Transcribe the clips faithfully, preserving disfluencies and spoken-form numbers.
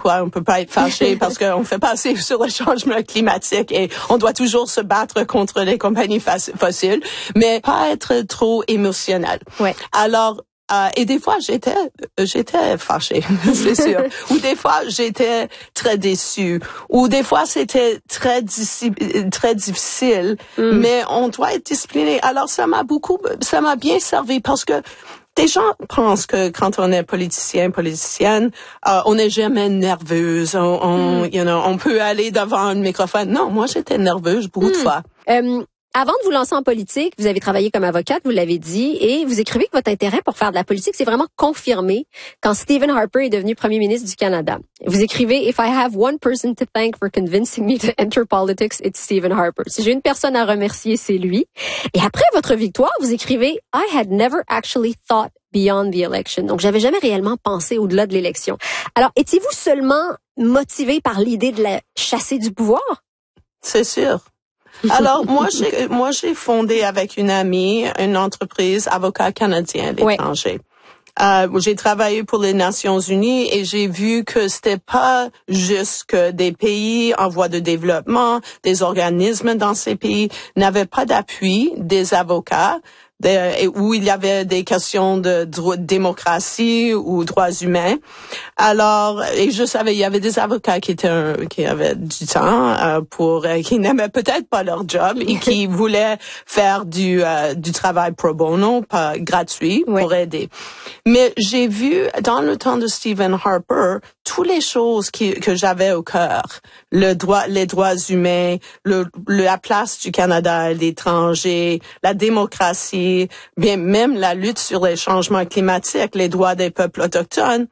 pourquoi on peut pas être fâché parce qu'on fait pas assez sur le changement climatique et on doit toujours se battre contre les compagnies fossiles, mais pas être trop émotionnel. Ouais. Alors, Euh, et des fois, j'étais, j'étais fâchée, c'est sûr. Ou des fois, j'étais très déçue. Ou des fois, c'était très, très difficile. Mm. Mais on doit être discipliné. Alors, ça m'a beaucoup, ça m'a bien servi parce que des gens pensent que quand on est politicien, politicienne, euh, on n'est jamais nerveuse. On, on, mm. you know, on peut aller devant un microphone. Non, moi, j'étais nerveuse beaucoup mm. de fois. Um... Avant de vous lancer en politique, vous avez travaillé comme avocate, vous l'avez dit, et vous écrivez que votre intérêt pour faire de la politique s'est vraiment confirmé quand Stephen Harper est devenu premier ministre du Canada. Vous écrivez « If I have one person to thank for convincing me to enter politics, it's Stephen Harper. » Si j'ai une personne à remercier, c'est lui. Et après votre victoire, vous écrivez « I had never actually thought beyond the election. » Donc, j'avais jamais réellement pensé au-delà de l'élection. Alors, étiez-vous seulement motivé par l'idée de la chasser du pouvoir? C'est sûr. Alors, moi, j'ai, moi, j'ai fondé avec une amie une entreprise avocat canadien à l'étranger. Ouais. Euh, j'ai travaillé pour les Nations Unies et j'ai vu que c'était pas juste que des pays en voie de développement, des organismes dans ces pays n'avaient pas d'appui des avocats. De, où il y avait des questions de, de démocratie ou droits humains. Alors, et je savais, il y avait des avocats qui étaient, un, qui avaient du temps euh, pour, euh, qui n'aimaient peut-être pas leur job et qui voulaient faire du euh, du travail pro bono, pas gratuit, pour oui. aider. Mais j'ai vu dans le temps de Stephen Harper toutes les choses qui, que j'avais au cœur, le droit, les droits humains, le, la place du Canada à l'étranger, la démocratie, bien même la lutte sur les changements climatiques, les droits des peuples autochtones.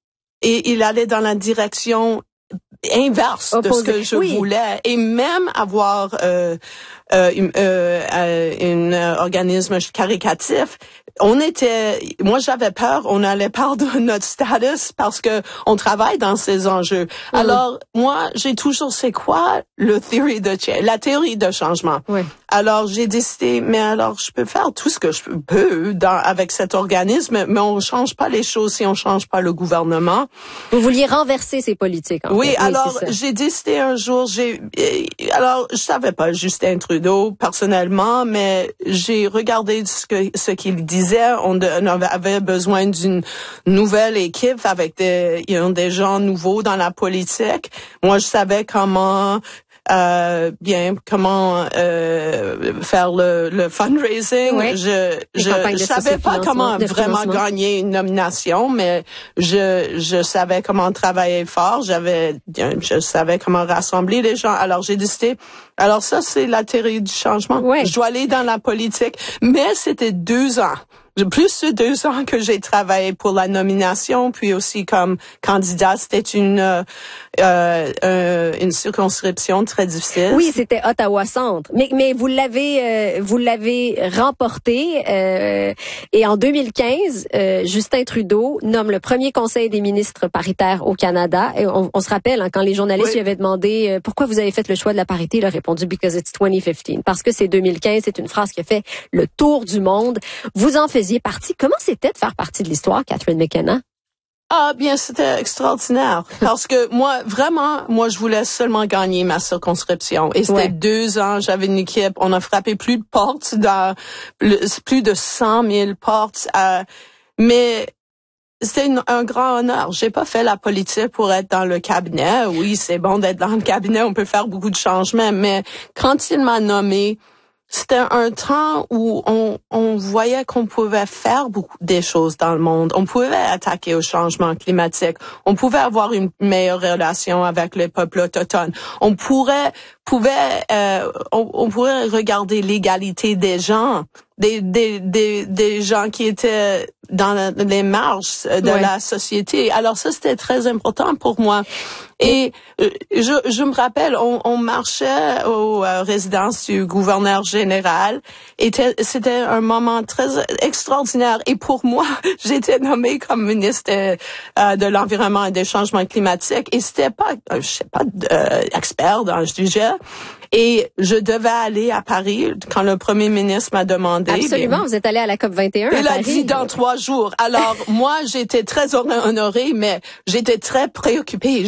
Et il allait dans la direction inverse Opposé. de ce que je oui. voulais, et même avoir euh, euh, une, euh, une euh, organisme caricatif. On était, moi j'avais peur, on allait perdre notre status parce que on travaille dans ces enjeux. Mm-hmm. Alors moi j'ai toujours c'est quoi le theory de la théorie de changement. Oui. Alors j'ai décidé, mais alors je peux faire tout ce que je peux dans avec cet organisme, mais on change pas les choses si on change pas le gouvernement. Vous vouliez renverser ces politiques. En oui, fait. alors oui, j'ai décidé un jour, j'ai alors je savais pas Justin Trudeau personnellement, mais j'ai regardé ce que ce qu'il disait. On, on avait besoin d'une nouvelle équipe avec des, you know, des gens nouveaux dans la politique. Moi, je savais comment euh, bien comment euh, faire le, le fundraising. Oui. Je je, je savais pas comment vraiment gagner une nomination, mais je je savais comment travailler fort. J'avais je savais comment rassembler les gens. Alors j'ai décidé. Alors ça c'est la théorie du changement. Oui. Je dois aller dans la politique, mais c'était deux ans. Plus de deux ans que j'ai travaillé pour la nomination, puis aussi comme candidat, c'était une euh, euh, une circonscription très difficile. Oui, c'était Ottawa Centre, mais mais vous l'avez euh, vous l'avez remporté euh, et en deux mille quinze, euh, Justin Trudeau nomme le premier Conseil des ministres paritaire au Canada. Et on, on se rappelle hein, quand les journalistes oui. lui avaient demandé euh, pourquoi vous avez fait le choix de la parité, il a répondu because it's twenty fifteen, parce que c'est deux mille quinze, c'est une phrase qui a fait le tour du monde. Vous en faisiez partie. Comment c'était de faire partie de l'histoire, Catherine McKenna? Ah, bien, c'était extraordinaire. Parce que moi, vraiment, moi, je voulais seulement gagner ma circonscription. Et c'était ouais. deux ans, j'avais une équipe, on a frappé plus de portes, dans le, plus de cent mille portes. Euh, mais c'était une, un grand honneur. J'ai pas fait la politique pour être dans le cabinet. Oui, c'est bon d'être dans le cabinet, on peut faire beaucoup de changements. Mais quand il m'a nommé, c'était un temps où on, on voyait qu'on pouvait faire beaucoup des choses dans le monde. On pouvait attaquer au changement climatique. On pouvait avoir une meilleure relation avec les peuples autochtones. On pourrait, pouvait, euh, on, on pourrait regarder l'égalité des gens, des, des, des, des gens qui étaient dans les marges de ouais. la société. Alors ça, c'était très important pour moi. Et je, je me rappelle, on, on marchait aux euh, résidences du gouverneur général. Et c'était un moment très extraordinaire. Et pour moi, j'étais nommée comme ministre euh, de l'Environnement et des Changements climatiques. Et c'était pas, je sais pas, euh, expert dans le sujet. Et je devais aller à Paris quand le premier ministre m'a demandé. Absolument, vous êtes allé à la COP vingt et un à Paris. Il a dit dans trois jours. Alors, moi, j'étais très honorée, mais j'étais très préoccupée.